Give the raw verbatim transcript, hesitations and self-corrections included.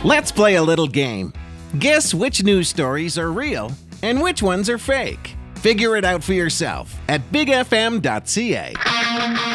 Let's play a little game. Guess which news stories are real and which ones are fake. Figure it out for yourself at big f m dot c a.